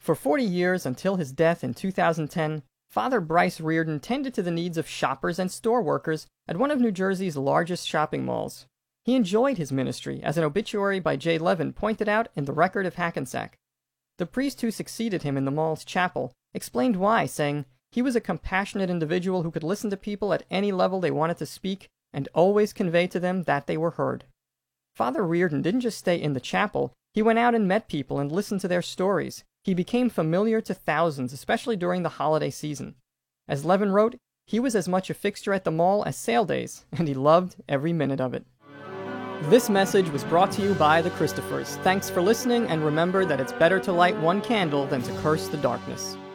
For 40 years, until his death in 2010, Father Bryce Reardon tended to the needs of shoppers and store workers at one of New Jersey's largest shopping malls. He enjoyed his ministry, as an obituary by Jay Levin pointed out in the Record of Hackensack. The priest who succeeded him in the mall's chapel explained why, saying, "He was a compassionate individual who could listen to people at any level they wanted to speak and always convey to them that they were heard." Father Reardon didn't just stay in the chapel, he went out and met people and listened to their stories. He became familiar to thousands, especially during the holiday season. As Levin wrote, he was as much a fixture at the mall as sale days, and he loved every minute of it. This message was brought to you by the Christophers. Thanks for listening, and remember that it's better to light one candle than to curse the darkness.